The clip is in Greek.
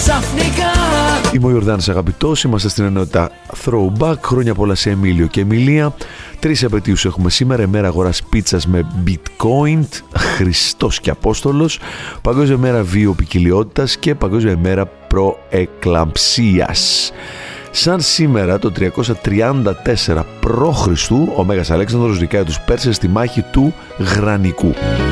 ξαφνικά. Είμαι ο Ιορδάνης Αγαπητός, είμαστε στην ενότητα Throwback. Χρόνια πολλά σε Εμίλιο και Εμιλία. 3 επετείους έχουμε σήμερα: ημέρα αγοράς πίτσας με bitcoin, Χριστός και Απόστολος, Παγκόσμια ημέρα βιοποικιλιότητας και Παγκόσμια ημέρα προεκλαμψίας. Σαν σήμερα το 334 π.Χ. ο Μέγας Αλέξανδρος νικάει τους Πέρσες στη μάχη του Γρανικού.